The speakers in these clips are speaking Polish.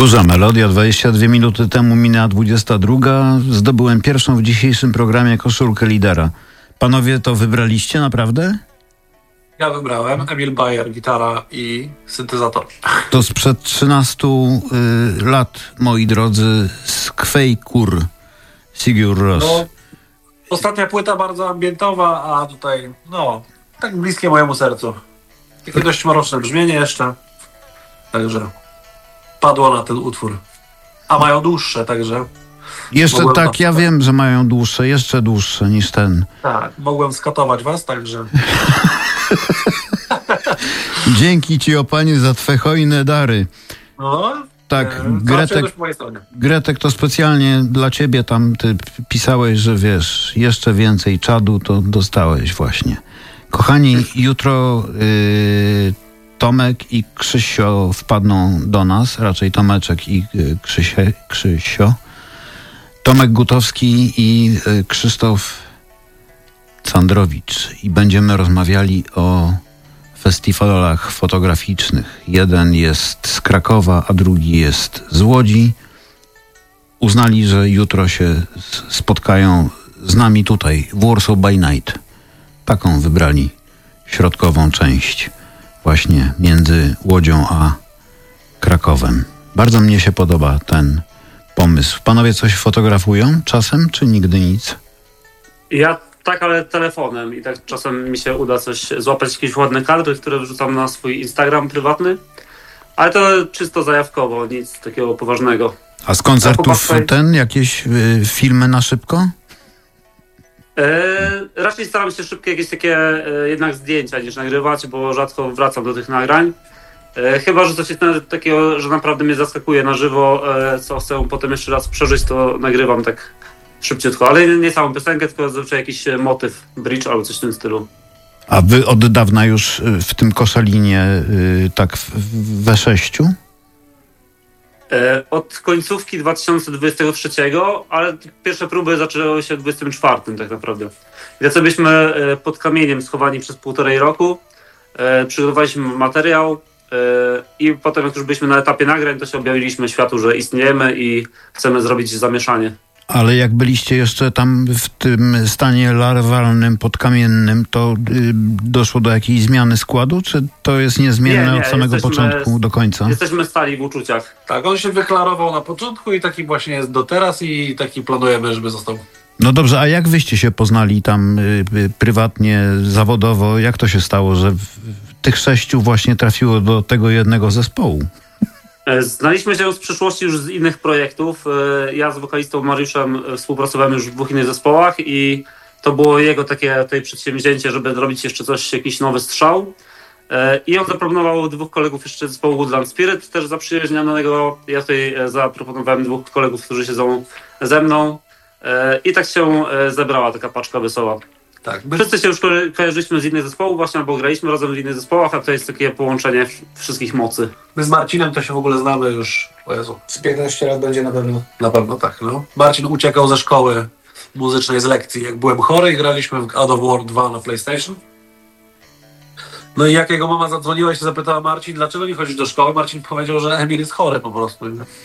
Kurza melodia, 22 minuty temu minęła 22. Zdobyłem pierwszą w dzisiejszym programie koszulkę lidera. Panowie to wybraliście naprawdę? Ja wybrałem Emil Bayer, gitara i syntezator. To sprzed 13 lat, moi drodzy, Skvejkur, Sigur Rós. No, ostatnia płyta bardzo ambientowa, a tutaj, tak bliskie mojemu sercu. Takie dość mroczne brzmienie jeszcze. Także padło na ten utwór. A mają dłuższe, także... Jeszcze tak, ja wiem, że mają dłuższe, jeszcze dłuższe niż ten. Tak, mogłem skatować was, także... Dzięki ci, o panie, za twe hojne dary. No, tak, Gretek, to specjalnie dla ciebie tam ty pisałeś, że wiesz, jeszcze więcej czadu to dostałeś właśnie. Kochani, jutro Tomek i Krzysio wpadną do nas, raczej Tomeczek i Krzysio. Tomek Gutowski i Krzysztof Candrowicz i będziemy rozmawiali o festiwalach fotograficznych. Jeden jest z Krakowa, a drugi jest z Łodzi. Uznali, że jutro się spotkają z nami tutaj w Warsaw by Night. Taką wybrali środkową część właśnie między Łodzią a Krakowem. Bardzo mnie się podoba ten pomysł. Panowie coś fotografują czasem, czy nigdy nic? Ja tak, ale telefonem i tak czasem mi się uda coś złapać, jakieś ładne kadry, które wrzucam na swój Instagram prywatny, ale to czysto zajawkowo, nic takiego poważnego. A z koncertów jakieś filmy na szybko? Raczej staram się szybkie jakieś takie jednak zdjęcia niż nagrywać, bo rzadko wracam do tych nagrań. Chyba że coś jest takiego, że naprawdę mnie zaskakuje na żywo, co chcę potem jeszcze raz przeżyć, to nagrywam tak szybciutko, ale nie całą piosenkę, tylko zazwyczaj jakiś motyw, bridge albo coś w tym stylu. A wy od dawna już w tym Koszalinie tak we 6? Od końcówki 2023, ale pierwsze próby zaczęły się w 2024 tak naprawdę. Więc byliśmy pod kamieniem schowani przez 1,5 roku, przygotowaliśmy materiał i potem jak już byliśmy na etapie nagrań, to się objawiliśmy światu, że istniejemy i chcemy zrobić zamieszanie. Ale jak byliście jeszcze tam w tym stanie larwalnym, podkamiennym, to doszło do jakiejś zmiany składu, czy to jest niezmienne od samego początku do końca? Jesteśmy stali w uczuciach. Tak, on się wyklarował na początku i taki właśnie jest do teraz i taki planujemy, żeby został. No dobrze, a jak wyście się poznali tam prywatnie, zawodowo? Jak to się stało, że tych 6 właśnie trafiło do tego jednego zespołu? Znaliśmy się z przyszłości już z innych projektów. Ja z wokalistą Mariuszem współpracowałem już w 2 innych zespołach i to było jego takie tutaj przedsięwzięcie, żeby zrobić jeszcze coś, jakiś nowy strzał. I on zaproponował 2 kolegów jeszcze z zespołu Woodland Spirit, też zaprzyjaźnionego. Ja tutaj zaproponowałem 2 kolegów, którzy siedzą ze mną. I tak się zebrała taka paczka wesoła. Tak, wszyscy się już kojarzyliśmy z innych zespołów właśnie, albo graliśmy razem w innych zespołach, a to jest takie połączenie wszystkich mocy. My z Marcinem to się w ogóle znamy już, o Jezu, z 15 lat będzie na pewno. Na pewno tak, no. Marcin uciekał ze szkoły muzycznej z lekcji, jak byłem chory i graliśmy w God of War 2 na PlayStation. No i jak jego mama zadzwoniła i się zapytała: Marcin, dlaczego nie chodzisz do szkoły? Marcin powiedział, że Emil jest chory po prostu.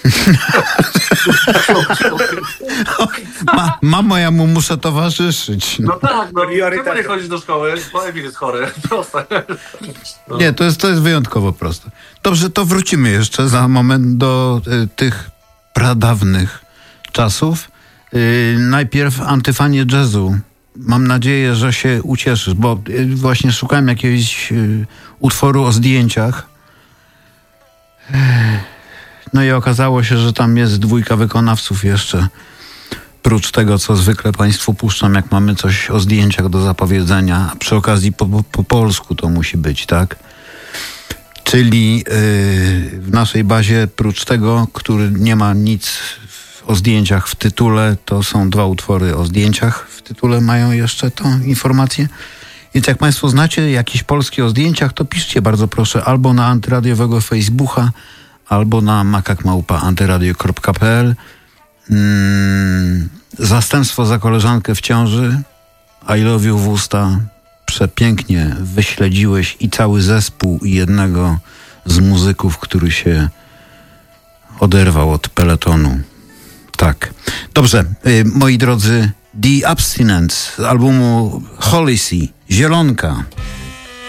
Mamo, ja mu muszę towarzyszyć. No tak, dlaczego nie chodzisz do szkoły? Bo Emil jest chory. Proste. No. Nie, to jest wyjątkowo proste. Dobrze, to wrócimy jeszcze za moment do tych pradawnych czasów. Najpierw antyfanie jazzu. Mam nadzieję, że się ucieszysz, bo właśnie szukałem jakiegoś utworu o zdjęciach. No i okazało się, że tam jest 2 wykonawców jeszcze. Prócz tego, co zwykle państwu puszczam, jak mamy coś o zdjęciach do zapowiedzenia. A przy okazji po polsku to musi być, tak? Czyli w naszej bazie, prócz tego, który nie ma nic o zdjęciach w tytule, to są 2 utwory o zdjęciach w tytule, mają jeszcze tą informację. Więc jak państwo znacie jakieś polskie o zdjęciach, to piszcie bardzo proszę albo na antyradiowego Facebooka, albo na makak@antyradio.pl. Zastępstwo za koleżankę w ciąży, I love you w usta, przepięknie wyśledziłeś i cały zespół i jednego z muzyków, który się oderwał od peletonu. Tak. Dobrze, moi drodzy, The Abstinence z albumu Hollisey, Zielonka.